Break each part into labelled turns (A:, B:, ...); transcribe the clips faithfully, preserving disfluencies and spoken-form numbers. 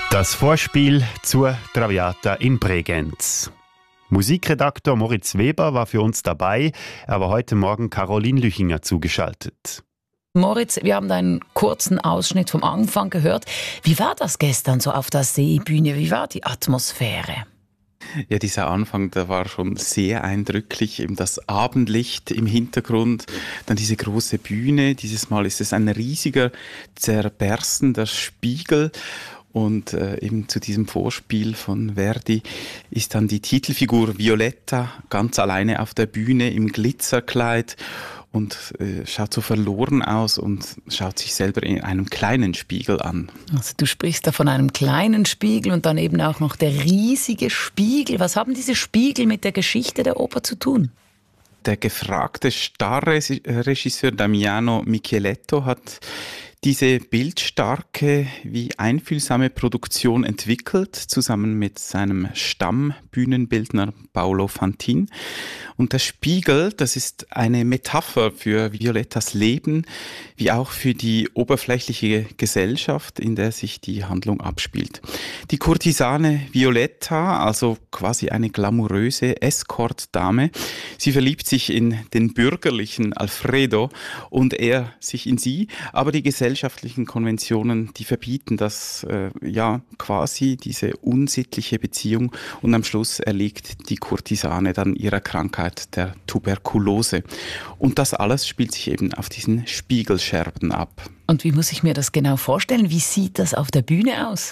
A: Das Vorspiel zur Traviata in Bregenz. Musikredaktor Moritz Weber war für uns dabei, er war heute Morgen Caroline Lüchinger zugeschaltet.
B: Moritz, wir haben einen kurzen Ausschnitt vom Anfang gehört. Wie war das gestern so auf der Seebühne? Wie war die Atmosphäre?
C: Ja, dieser Anfang, der war schon sehr eindrücklich. Eben das Abendlicht im Hintergrund, dann diese große Bühne. Dieses Mal ist es ein riesiger, zerberstender Spiegel. Und äh, eben zu diesem Vorspiel von Verdi ist dann die Titelfigur Violetta ganz alleine auf der Bühne im Glitzerkleid und äh, schaut so verloren aus und schaut sich selber in einem kleinen Spiegel an.
B: Also du sprichst da von einem kleinen Spiegel und dann eben auch noch der riesige Spiegel. Was haben diese Spiegel mit der Geschichte der Oper zu tun?
C: Der gefragte Starregisseur Damiano Micheletto hat diese bildstarke wie einfühlsame Produktion entwickelt, zusammen mit seinem Stammbühnenbildner Paolo Fantin. Und der Spiegel, das ist eine Metapher für Violettas Leben, wie auch für die oberflächliche Gesellschaft, in der sich die Handlung abspielt. Die Kurtisane Violetta, also quasi eine glamouröse Escort-Dame, sie verliebt sich in den bürgerlichen Alfredo und er sich in sie, aber die gesellschaftlichen Konventionen, die verbieten das, äh, ja, quasi diese unsittliche Beziehung und am Schluss erliegt die Kurtisane dann ihrer Krankheit, der Tuberkulose. Und das alles spielt sich eben auf diesen Spiegelscherben ab.
B: Und wie muss ich mir das genau vorstellen? Wie sieht das auf der Bühne aus?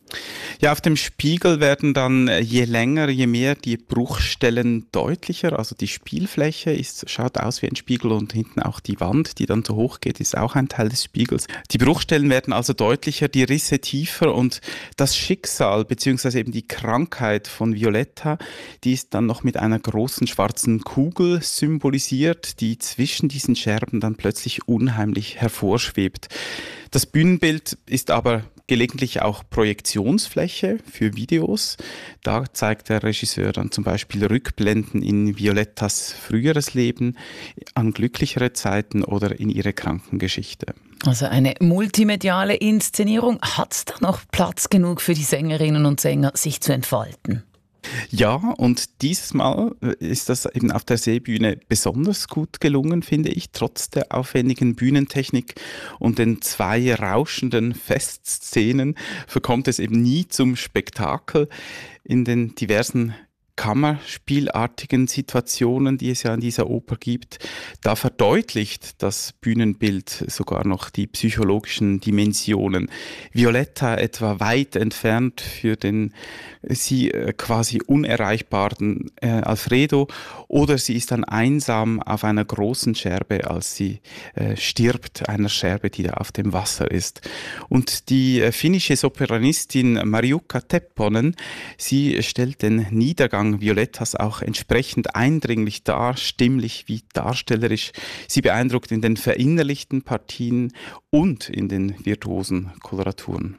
C: Ja, auf dem Spiegel werden dann je länger, je mehr die Bruchstellen deutlicher. Also die Spielfläche ist, schaut aus wie ein Spiegel und hinten auch die Wand, die dann so hoch geht, ist auch ein Teil des Spiegels. Die Bruchstellen werden also deutlicher, die Risse tiefer und das Schicksal bzw. eben die Krankheit von Violetta, die ist dann noch mit einer großen schwarzen Kugel symbolisiert, die zwischen diesen Scherben dann plötzlich unheimlich hervorschwebt. Das Bühnenbild ist aber gelegentlich auch Projektionsfläche für Videos. Da zeigt der Regisseur dann zum Beispiel Rückblenden in Violettas früheres Leben, an glücklichere Zeiten oder in ihre Krankengeschichte.
B: Also eine multimediale Inszenierung. Hat es da noch Platz genug für die Sängerinnen und Sänger, sich zu entfalten?
C: Ja, und dieses Mal ist das eben auf der Seebühne besonders gut gelungen, finde ich, trotz der aufwendigen Bühnentechnik und den zwei rauschenden Festszenen verkommt es eben nie zum Spektakel. In den diversen kammerspielartigen Situationen, die es ja in dieser Oper gibt, da verdeutlicht das Bühnenbild sogar noch die psychologischen Dimensionen. Violetta etwa weit entfernt für den sie quasi unerreichbaren äh, Alfredo oder sie ist dann einsam auf einer großen Scherbe, als sie äh, stirbt, einer Scherbe, die da auf dem Wasser ist. Und die äh, finnische Sopranistin Marjukka Tepponen, sie stellt den Niedergang Violettas auch entsprechend eindringlich dar, stimmlich wie darstellerisch. Sie beeindruckt in den verinnerlichten Partien und in den virtuosen Koloraturen.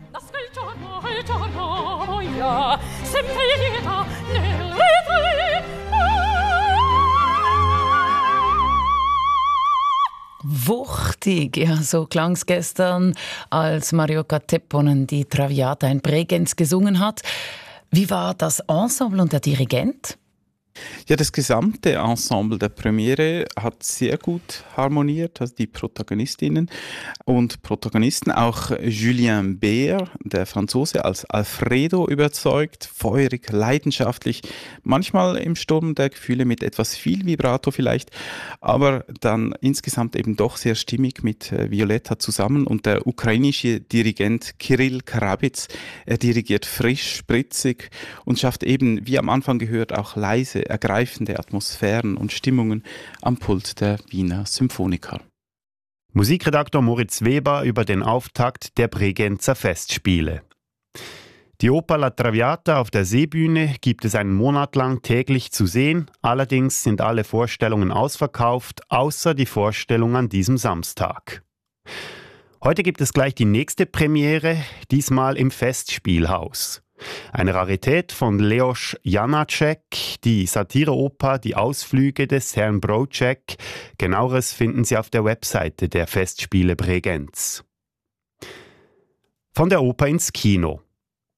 B: Wuchtig, ja, so klang es gestern, als Marjukka Tepponen die Traviata in Bregenz gesungen hat. Wie war das Ensemble und der Dirigent?
C: Ja, das gesamte Ensemble der Premiere hat sehr gut harmoniert, also die Protagonistinnen und Protagonisten. Auch Julien Bert, der Franzose, als Alfredo überzeugt, feurig, leidenschaftlich, manchmal im Sturm der Gefühle mit etwas viel Vibrato vielleicht, aber dann insgesamt eben doch sehr stimmig mit Violetta zusammen. Und der ukrainische Dirigent Kirill Karabits, er dirigiert frisch, spritzig und schafft eben, wie am Anfang gehört, auch leise, ergreifende Atmosphären und Stimmungen am Pult der Wiener Symphoniker.
A: Musikredaktor Moritz Weber über den Auftakt der Bregenzer Festspiele. Die Oper La Traviata auf der Seebühne gibt es einen Monat lang täglich zu sehen. Allerdings sind alle Vorstellungen ausverkauft, außer die Vorstellung an diesem Samstag. Heute gibt es gleich die nächste Premiere, diesmal im Festspielhaus. Eine Rarität von Leos Janáček, die Satireoper Die Ausflüge des Herrn Broček. Genaueres finden Sie auf der Webseite der Festspiele Bregenz. Von der Oper ins Kino.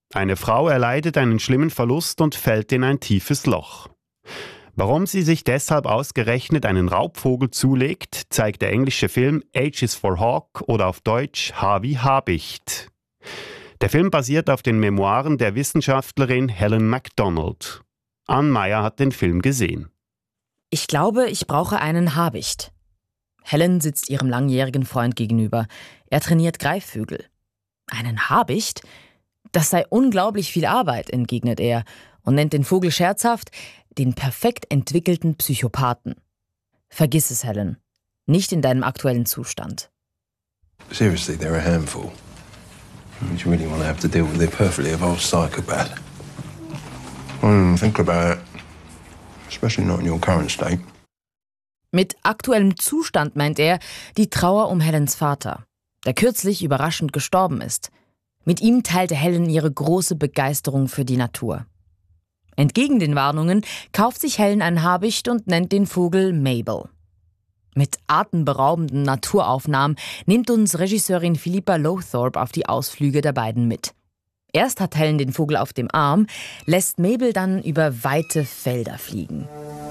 A: Eine Frau erleidet einen schlimmen Verlust und fällt in ein tiefes Loch. Warum sie sich deshalb ausgerechnet einen Raubvogel zulegt, zeigt der englische Film H is for Hawk oder auf Deutsch H wie Habicht. Der Film basiert auf den Memoiren der Wissenschaftlerin Helen MacDonald. Ann Meyer hat den Film gesehen.
D: Ich glaube, ich brauche einen Habicht. Helen sitzt ihrem langjährigen Freund gegenüber. Er trainiert Greifvögel. Einen Habicht? Das sei unglaublich viel Arbeit, entgegnet er und nennt den Vogel scherzhaft den perfekt entwickelten Psychopathen. Vergiss es, Helen. Nicht in deinem aktuellen Zustand.
E: Seriously, they're a handful. Would you really want to have to deal with a perfectly evolved psychopath? Mm, think about it. Especially not in your current state.
D: Mit aktuellem Zustand meint er die Trauer um Helens Vater, der kürzlich überraschend gestorben ist. Mit ihm teilte Helen ihre große Begeisterung für die Natur. Entgegen den Warnungen kauft sich Helen einen Habicht und nennt den Vogel Mabel. Mit atemberaubenden Naturaufnahmen nimmt uns Regisseurin Philippa Lowthorpe auf die Ausflüge der beiden mit. Erst hat Helen den Vogel auf dem Arm, lässt Mabel dann über weite Felder fliegen.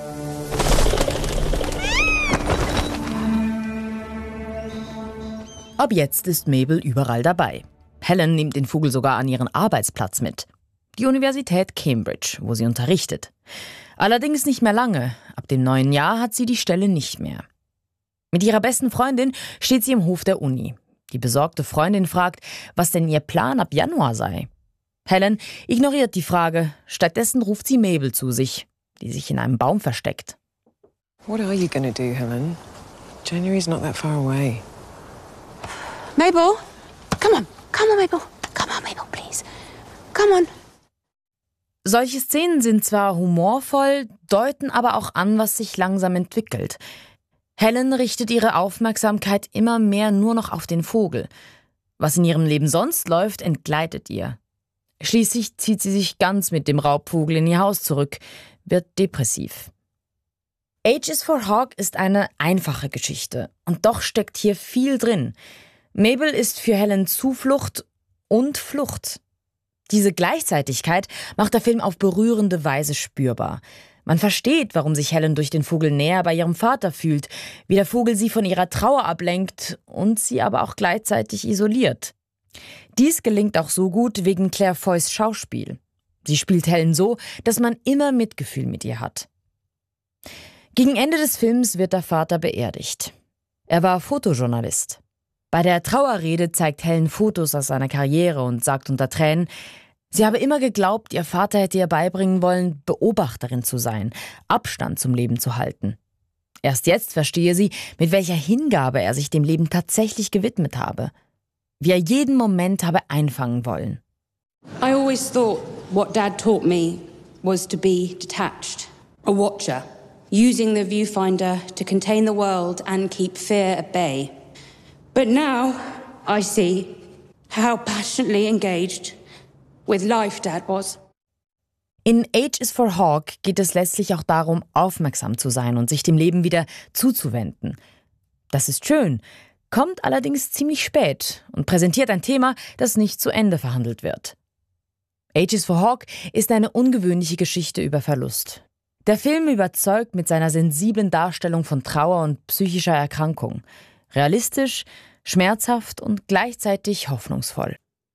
D: Ab jetzt ist Mabel überall dabei. Helen nimmt den Vogel sogar an ihren Arbeitsplatz mit. Die Universität Cambridge, wo sie unterrichtet. Allerdings nicht mehr lange. Ab dem neuen Jahr hat sie die Stelle nicht mehr. Mit ihrer besten Freundin steht sie im Hof der Uni. Die besorgte Freundin fragt, was denn ihr Plan ab Januar sei. Helen ignoriert die Frage. Stattdessen ruft sie Mabel zu sich, die sich in einem Baum versteckt.
F: What are you gonna do, Helen? January's not that far away.
G: Mabel, come on, come on, Mabel, come on, Mabel, please, come on.
D: Solche Szenen sind zwar humorvoll, deuten aber auch an, was sich langsam entwickelt. Helen richtet ihre Aufmerksamkeit immer mehr nur noch auf den Vogel. Was in ihrem Leben sonst läuft, entgleitet ihr. Schließlich zieht sie sich ganz mit dem Raubvogel in ihr Haus zurück, wird depressiv. H is for Hawk ist eine einfache Geschichte und doch steckt hier viel drin. Mabel ist für Helen Zuflucht und Flucht. Diese Gleichzeitigkeit macht der Film auf berührende Weise spürbar. Man versteht, warum sich Helen durch den Vogel näher bei ihrem Vater fühlt, wie der Vogel sie von ihrer Trauer ablenkt und sie aber auch gleichzeitig isoliert. Dies gelingt auch so gut wegen Claire Foys Schauspiel. Sie spielt Helen so, dass man immer Mitgefühl mit ihr hat. Gegen Ende des Films wird der Vater beerdigt. Er war Fotojournalist. Bei der Trauerrede zeigt Helen Fotos aus seiner Karriere und sagt unter Tränen, sie habe immer geglaubt, ihr Vater hätte ihr beibringen wollen, Beobachterin zu sein, Abstand zum Leben zu halten. Erst jetzt verstehe sie, mit welcher Hingabe er sich dem Leben tatsächlich gewidmet habe. Wie er jeden Moment habe einfangen wollen.
H: I always thought what Dad taught me was to be detached, a watcher, using the viewfinder to contain the world and keep fear at bay. But now I see how passionately engaged with life Dad was.
D: In H is for Hawk geht es letztlich auch darum, aufmerksam zu sein und sich dem Leben wieder zuzuwenden. Das ist schön, kommt allerdings ziemlich spät und präsentiert ein Thema, das nicht zu Ende verhandelt wird. H is for Hawk ist eine ungewöhnliche Geschichte über Verlust. Der Film überzeugt mit seiner sensiblen Darstellung von Trauer und psychischer Erkrankung. Realistisch, schmerzhaft und gleichzeitig hoffnungsvoll.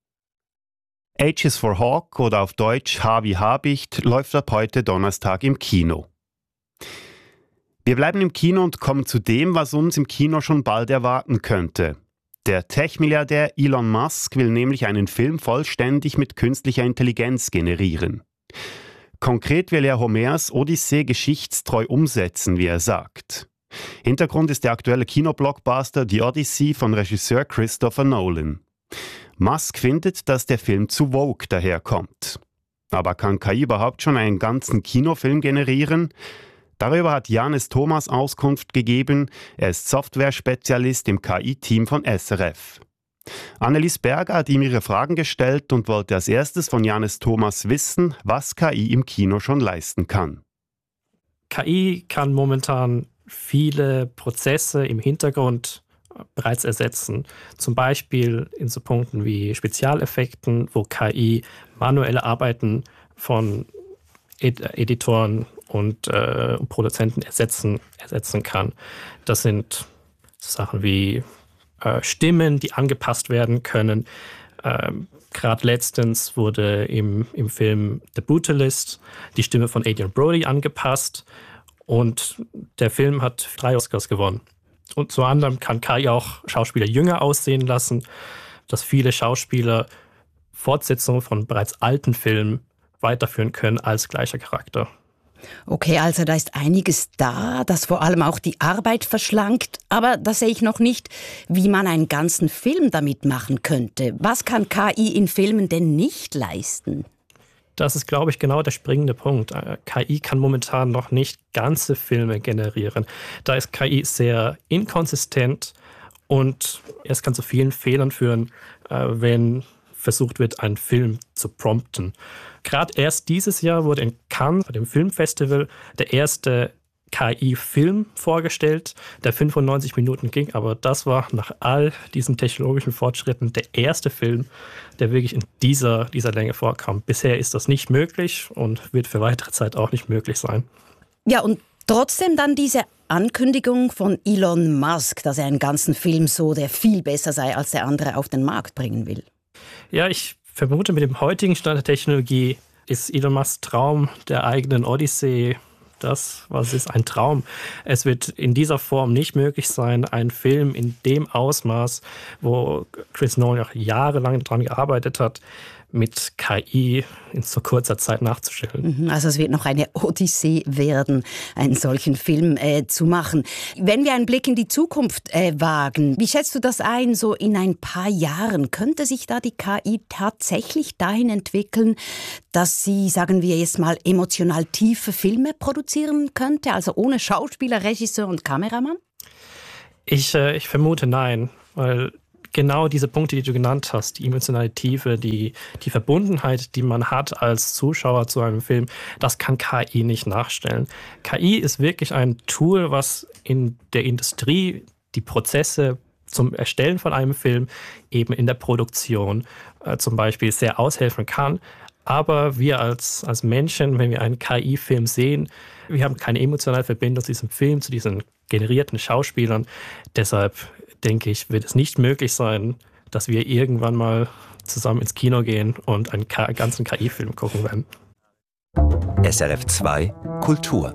A: H is for Hawk oder auf Deutsch H wie Habicht läuft ab heute Donnerstag im Kino. Wir bleiben im Kino und kommen zu dem, was uns im Kino schon bald erwarten könnte. Der Tech-Milliardär Elon Musk will nämlich einen Film vollständig mit künstlicher Intelligenz generieren. Konkret will er Homers Odyssee geschichtstreu umsetzen, wie er sagt. Hintergrund ist der aktuelle Kinoblockbuster The Odyssey von Regisseur Christopher Nolan. Musk findet, dass der Film zu woke daherkommt. Aber kann K I überhaupt schon einen ganzen Kinofilm generieren? Darüber hat Janis Thomas Auskunft gegeben. Er ist Software-Spezialist im K I-Team von S R F. Annelies Berger hat ihm ihre Fragen gestellt und wollte als erstes von Janis Thomas wissen, was K I im Kino schon leisten kann.
I: K I kann momentan viele Prozesse im Hintergrund bereits ersetzen. Zum Beispiel in so Punkten wie Spezialeffekten, wo K I manuelle Arbeiten von Ed- Editoren und äh, Produzenten ersetzen, ersetzen kann. Das sind Sachen wie äh, Stimmen, die angepasst werden können. Ähm, Gerade letztens wurde im, im Film The Brutalist die Stimme von Adrien Brody angepasst und der Film hat drei Oscars gewonnen. Und zu anderem kann K I auch Schauspieler jünger aussehen lassen, dass viele Schauspieler Fortsetzungen von bereits alten Filmen weiterführen können als gleicher Charakter.
J: Okay, also da ist einiges da, das vor allem auch die Arbeit verschlankt. Aber da sehe ich noch nicht, wie man einen ganzen Film damit machen könnte. Was kann K I in Filmen denn nicht leisten?
I: Das ist, glaube ich, genau der springende Punkt. K I kann momentan noch nicht ganze Filme generieren. Da ist K I sehr inkonsistent und es kann zu vielen Fehlern führen, wenn versucht wird, einen Film zu prompten. Gerade erst dieses Jahr wurde in Cannes, bei dem Filmfestival, der erste K I-Film vorgestellt, der fünfundneunzig Minuten ging. Aber das war nach all diesen technologischen Fortschritten der erste Film, der wirklich in dieser, dieser Länge vorkam. Bisher ist das nicht möglich und wird für weitere Zeit auch nicht möglich sein.
J: Ja, und trotzdem dann diese Ankündigung von Elon Musk, dass er einen ganzen Film so, der viel besser sei als der andere, auf den Markt bringen will.
I: Ja, ich vermute, mit dem heutigen Stand der Technologie ist Elon Musks Traum der eigenen Odyssee, das, was ist, ein Traum. Es wird in dieser Form nicht möglich sein, einen Film in dem Ausmaß, wo Chris Nolan auch jahrelang daran gearbeitet hat, mit K I in so kurzer Zeit nachzustellen.
J: Also es wird noch eine Odyssee werden, einen solchen Film äh, zu machen. Wenn wir einen Blick in die Zukunft äh, wagen, wie schätzt du das ein, so in ein paar Jahren? Könnte sich da die K I tatsächlich dahin entwickeln, dass sie, sagen wir jetzt mal, emotional tiefe Filme produzieren könnte, also ohne Schauspieler, Regisseur und Kameramann?
I: Ich, äh, ich vermute nein, weil genau diese Punkte, die du genannt hast, die emotionale Tiefe, die, die Verbundenheit, die man hat als Zuschauer zu einem Film, das kann K I nicht nachstellen. K I ist wirklich ein Tool, was in der Industrie die Prozesse zum Erstellen von einem Film, eben in der Produktion äh, zum Beispiel sehr aushelfen kann. Aber wir als, als Menschen, wenn wir einen K I-Film sehen, wir haben keine emotionale Verbindung zu diesem Film, zu diesen generierten Schauspielern. Deshalb denke ich, wird es nicht möglich sein, dass wir irgendwann mal zusammen ins Kino gehen und einen K- ganzen K I-Film gucken werden.
K: S R F zwei Kultur.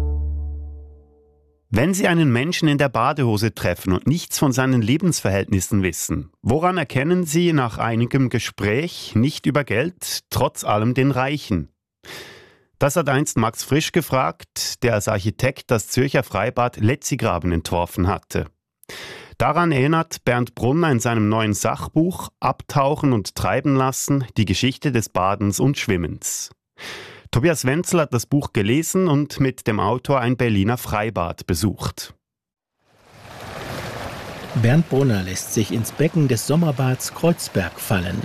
A: Wenn Sie einen Menschen in der Badehose treffen und nichts von seinen Lebensverhältnissen wissen, woran erkennen Sie nach einigem Gespräch nicht über Geld, trotz allem den Reichen? Das hat einst Max Frisch gefragt, der als Architekt das Zürcher Freibad Letzigraben entworfen hatte. Daran erinnert Bernd Brunner in seinem neuen Sachbuch Abtauchen und Treiben lassen, die Geschichte des Badens und Schwimmens. Tobias Wenzel hat das Buch gelesen und mit dem Autor ein Berliner Freibad besucht.
L: Bernd Brunner lässt sich ins Becken des Sommerbads Kreuzberg fallen.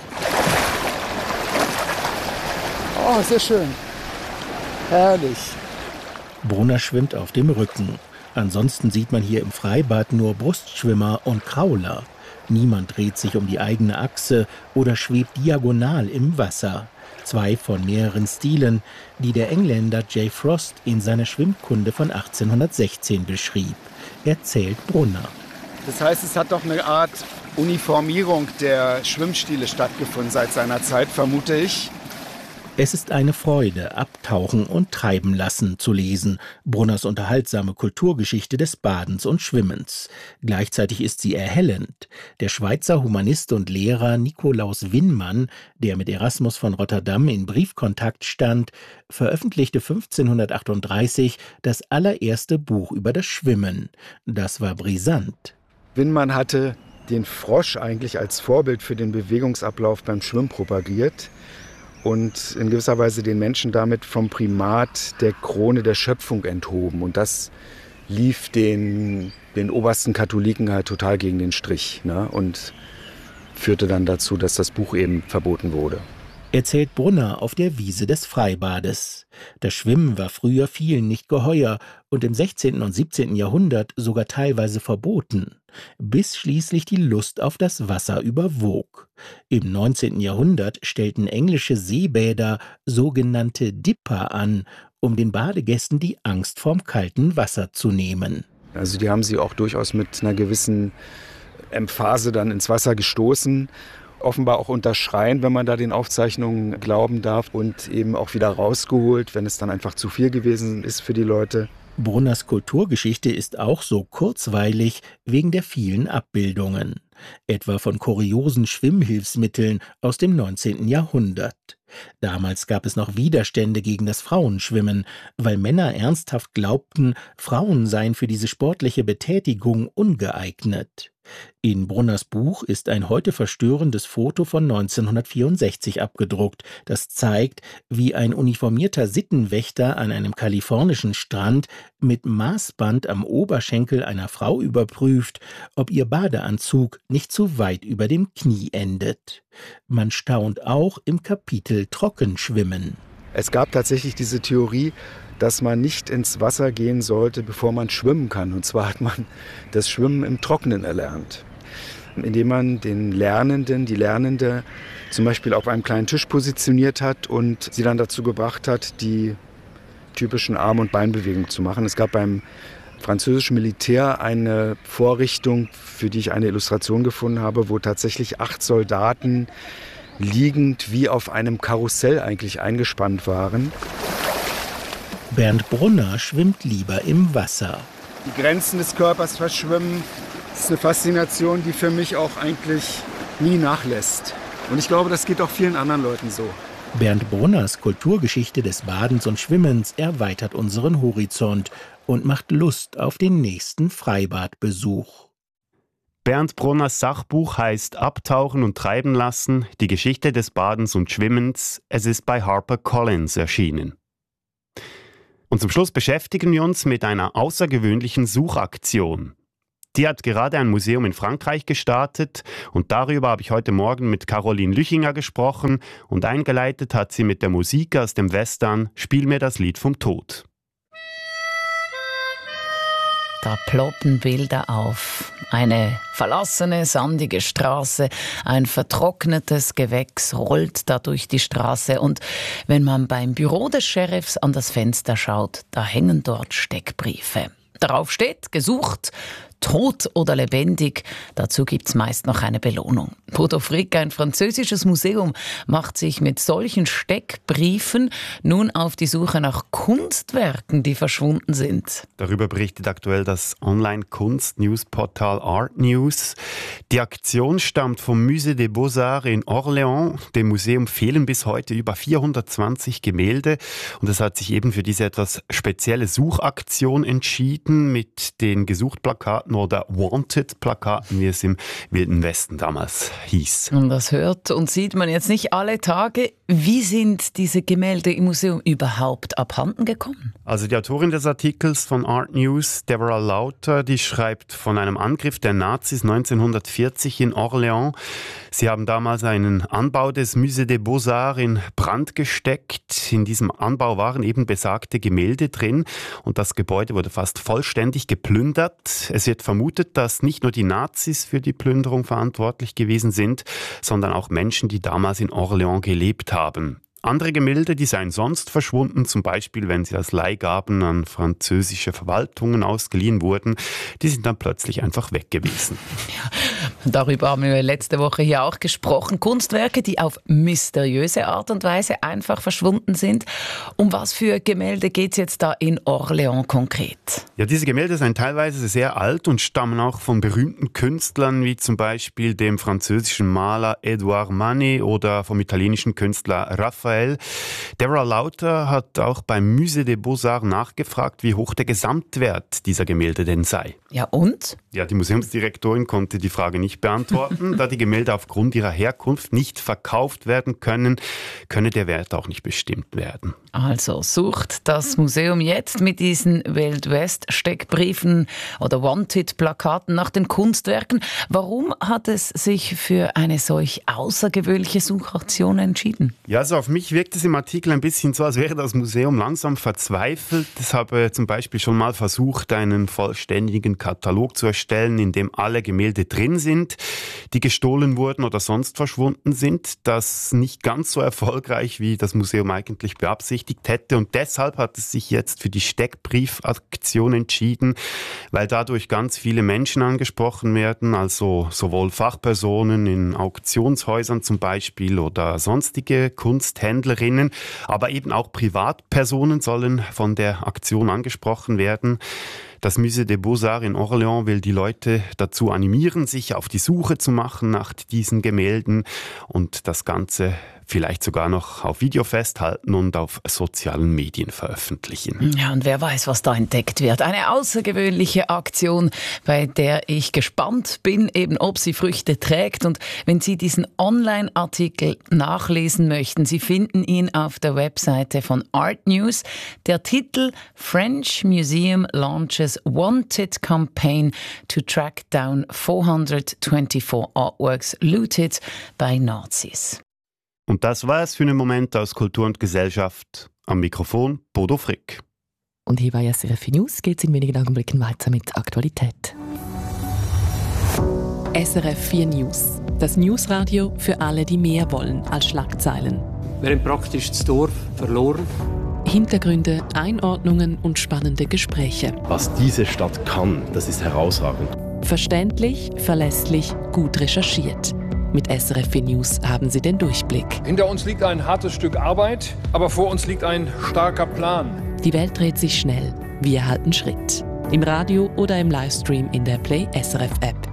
M: Oh, sehr schön. Herrlich.
L: Brunner schwimmt auf dem Rücken. Ansonsten sieht man hier im Freibad nur Brustschwimmer und Krauler. Niemand dreht sich um die eigene Achse oder schwebt diagonal im Wasser. Zwei von mehreren Stilen, die der Engländer J. Frost in seiner Schwimmkunde von achtzehnhundertsechzehn beschrieb, erzählt Brunner.
M: Das heißt, es hat doch eine Art Uniformierung der Schwimmstile stattgefunden seit seiner Zeit, vermute ich.
L: Es ist eine Freude, Abtauchen und Treiben lassen zu lesen, Brunners unterhaltsame Kulturgeschichte des Badens und Schwimmens. Gleichzeitig ist sie erhellend. Der Schweizer Humanist und Lehrer Nikolaus Winnmann, der mit Erasmus von Rotterdam in Briefkontakt stand, veröffentlichte fünfzehnhundertachtunddreißig das allererste Buch über das Schwimmen. Das war brisant.
M: Winnmann hatte den Frosch eigentlich als Vorbild für den Bewegungsablauf beim Schwimmen propagiert und in gewisser Weise den Menschen damit vom Primat der Krone der Schöpfung enthoben. Und das lief den, den obersten Katholiken halt total gegen den Strich, ne? Und führte dann dazu, dass das Buch eben verboten wurde.
L: Erzählt Brunner auf der Wiese des Freibades. Das Schwimmen war früher vielen nicht geheuer und im sechzehnten und siebzehnten Jahrhundert sogar teilweise verboten. bis schließlich die Lust auf das Wasser überwog. Im neunzehnten Jahrhundert stellten englische Seebäder sogenannte Dipper an, um den Badegästen die Angst vorm kalten Wasser zu nehmen.
M: Also die haben sie auch durchaus mit einer gewissen Emphase dann ins Wasser gestoßen. Offenbar auch unter Schreien, wenn man da den Aufzeichnungen glauben darf, und eben auch wieder rausgeholt, wenn es dann einfach zu viel gewesen ist für die Leute.
L: Brunners Kulturgeschichte ist auch so kurzweilig wegen der vielen Abbildungen, etwa von kuriosen Schwimmhilfsmitteln aus dem neunzehnten Jahrhundert. Damals gab es noch Widerstände gegen das Frauenschwimmen, weil Männer ernsthaft glaubten, Frauen seien für diese sportliche Betätigung ungeeignet. In Brunners Buch ist ein heute verstörendes Foto von neunzehnhundertvierundsechzig abgedruckt, das zeigt, wie ein uniformierter Sittenwächter an einem kalifornischen Strand mit Maßband am Oberschenkel einer Frau überprüft, ob ihr Badeanzug nicht zu weit über dem Knie endet. Man staunt auch im Kapitel Trockenschwimmen.
M: Es gab tatsächlich diese Theorie, dass man nicht ins Wasser gehen sollte, bevor man schwimmen kann. Und zwar hat man das Schwimmen im Trockenen erlernt, indem man den Lernenden, die Lernende zum Beispiel auf einem kleinen Tisch positioniert hat und sie dann dazu gebracht hat, die typischen Arm- und Beinbewegungen zu machen. Es gab beim französischen Militär eine Vorrichtung, für die ich eine Illustration gefunden habe, wo tatsächlich acht Soldaten liegend wie auf einem Karussell eigentlich eingespannt waren.
L: Bernd Brunner schwimmt lieber im Wasser.
M: Die Grenzen des Körpers verschwimmen. Das ist eine Faszination, die für mich auch eigentlich nie nachlässt. Und ich glaube, das geht auch vielen anderen Leuten so.
L: Bernd Brunners Kulturgeschichte des Badens und Schwimmens erweitert unseren Horizont und macht Lust auf den nächsten Freibadbesuch.
A: Bernd Brunners Sachbuch heißt Abtauchen und treiben lassen, die Geschichte des Badens und Schwimmens. Es ist bei HarperCollins erschienen. Und zum Schluss beschäftigen wir uns mit einer außergewöhnlichen Suchaktion. Die hat gerade ein Museum in Frankreich gestartet und darüber habe ich heute Morgen mit Caroline Lüchinger gesprochen und eingeleitet hat sie mit der Musik aus dem Western Spiel mir das Lied vom Tod.
B: Da ploppen Bilder auf. Eine verlassene, sandige Straße, ein vertrocknetes Gewächs rollt da durch die Straße und wenn man beim Büro des Sheriffs an das Fenster schaut, da hängen dort Steckbriefe. Darauf steht, gesucht, tot oder lebendig, dazu gibt's meist noch eine Belohnung. Bodo Frick, ein französisches Museum, macht sich mit solchen Steckbriefen nun auf die Suche nach Kunstwerken, die verschwunden sind.
A: Darüber berichtet aktuell das Online-Kunst-News-Portal Art News. Die Aktion stammt vom Musée des Beaux-Arts in Orléans. Dem Museum fehlen bis heute über vierhundertzwanzig Gemälde und es hat sich eben für diese etwas spezielle Suchaktion entschieden mit den Gesuchtplakaten oder Wanted-Plakaten, wie es im Wilden Westen damals hieß.
B: Und das hört und sieht man jetzt nicht alle Tage. Wie sind diese Gemälde im Museum überhaupt abhanden gekommen?
A: Also die Autorin des Artikels von Art News, Deborah Lauter, die schreibt von einem Angriff der Nazis neunzehnhundertvierzig in Orléans. Sie haben damals einen Anbau des Musée des Beaux-Arts in Brand gesteckt. In diesem Anbau waren eben besagte Gemälde drin und das Gebäude wurde fast vollständig geplündert. Es wird vermutet, dass nicht nur die Nazis für die Plünderung verantwortlich gewesen sind, sondern auch Menschen, die damals in Orléans gelebt haben. Andere Gemälde, die seien sonst verschwunden, zum Beispiel wenn sie als Leihgaben an französische Verwaltungen ausgeliehen wurden, die sind dann plötzlich einfach weg gewesen.
B: Ja, darüber haben wir letzte Woche hier auch gesprochen. Kunstwerke, die auf mysteriöse Art und Weise einfach verschwunden sind. Um was für Gemälde geht es jetzt da in Orléans konkret?
A: Ja, diese Gemälde sind teilweise sehr alt und stammen auch von berühmten Künstlern, wie zum Beispiel dem französischen Maler Edouard Manet oder vom italienischen Künstler Raphael. Deborah Lauter hat auch beim Musée des Beaux-Arts nachgefragt, wie hoch der Gesamtwert dieser Gemälde denn sei.
B: Ja, und?
A: Ja, die Museumsdirektorin konnte die Frage nicht nicht beantworten. Da die Gemälde aufgrund ihrer Herkunft nicht verkauft werden können, könne der Wert auch nicht bestimmt werden.
B: Also sucht das Museum jetzt mit diesen Wild-West-Steckbriefen oder Wanted-Plakaten nach den Kunstwerken. Warum hat es sich für eine solch außergewöhnliche Suchaktion entschieden?
A: Ja, also auf mich wirkt es im Artikel ein bisschen so, als wäre das Museum langsam verzweifelt. Es habe zum Beispiel schon mal versucht, einen vollständigen Katalog zu erstellen, in dem alle Gemälde drin sind, die gestohlen wurden oder sonst verschwunden sind. Das nicht ganz so erfolgreich, wie das Museum eigentlich beabsichtigt hätte. Und deshalb hat es sich jetzt für die Steckbriefaktion entschieden, weil dadurch ganz viele Menschen angesprochen werden, also sowohl Fachpersonen in Auktionshäusern zum Beispiel oder sonstige Kunsthändlerinnen, aber eben auch Privatpersonen sollen von der Aktion angesprochen werden. Das Musée des Beaux-Arts in Orléans will die Leute dazu animieren, sich auf die Suche zu machen nach diesen Gemälden und das Ganze vielleicht sogar noch auf Video festhalten und auf sozialen Medien veröffentlichen.
B: Ja, und wer weiß, was da entdeckt wird. Eine außergewöhnliche Aktion, bei der ich gespannt bin, eben ob sie Früchte trägt. Und wenn Sie diesen Online-Artikel nachlesen möchten, Sie finden ihn auf der Webseite von Art News. Der Titel French Museum launches Wanted Campaign to track down four hundred twenty-four artworks looted by Nazis.
A: Und das war es für einen Moment aus Kultur und Gesellschaft. Am Mikrofon Bodo Frick.
N: Und hier bei S R F News geht es in wenigen Augenblicken weiter mit Aktualität. S R F vier News. Das Newsradio für alle, die mehr wollen als Schlagzeilen.
O: Wir haben praktisch das Dorf verloren.
N: Hintergründe, Einordnungen und spannende Gespräche.
P: Was diese Stadt kann, das ist herausragend.
N: Verständlich, verlässlich, gut recherchiert. Mit S R F vier News haben Sie den Durchblick.
Q: Hinter uns liegt ein hartes Stück Arbeit, aber vor uns liegt ein starker Plan.
N: Die Welt dreht sich schnell. Wir halten Schritt. Im Radio oder im Livestream in der Play S R F App.